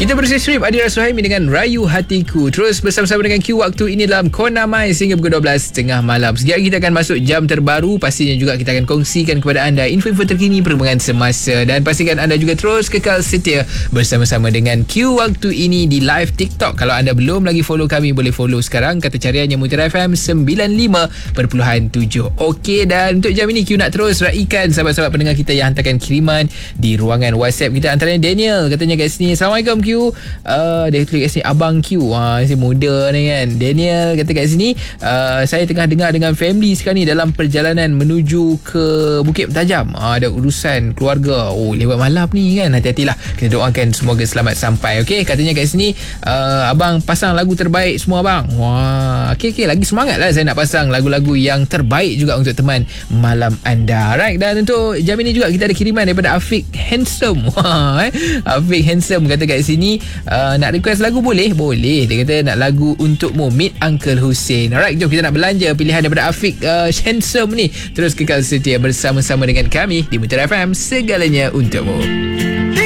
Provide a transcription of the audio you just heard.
Kita bersih strip Adira Suhaimi dengan Rayu Hatiku. Terus bersama-sama dengan Q waktu ini dalam Kona Mai sehingga pukul 12.30 malam. Sekejap kita akan masuk jam terbaru. Pastinya juga kita akan kongsikan kepada anda info-info terkini perkembangan semasa. Dan pastikan anda juga terus kekal setia bersama-sama dengan Q waktu ini di live TikTok. Kalau anda belum lagi follow kami, boleh follow sekarang. Kata cariannya Mutiara FM 95.7. Okey, dan untuk jam ini Q nak terus raikan sahabat-sahabat pendengar kita yang hantarkan kiriman di ruangan WhatsApp kita. Antaranya Daniel katanya kat sini, Assalamualaikum Q. Dia tulis kat sini Abang Q. Si muda ni kan. Daniel kata kat sini, saya tengah dengar dengan family sekarang ni dalam perjalanan menuju ke Bukit Bertajam. Ada urusan keluarga. Lewat malam ni kan. Hati-hatilah. Kita doakan semoga selamat sampai. Okey, katanya kat sini, abang pasang lagu terbaik semua abang. Okey, lagi semangat lah saya nak pasang lagu-lagu yang terbaik juga untuk teman malam anda. Right, dan untuk jam ini juga kita ada kiriman daripada Afiq Handsome. Afiq Handsome kata kat sini, nak request lagu boleh? Boleh. Dia kata nak lagu Untukmu, Meet Uncle Hussein. Alright, jom kita nak belanja pilihan daripada Afiq Handsome ni. Terus kekal setia bersama-sama dengan kami di Mutiara FM, segalanya untukmu.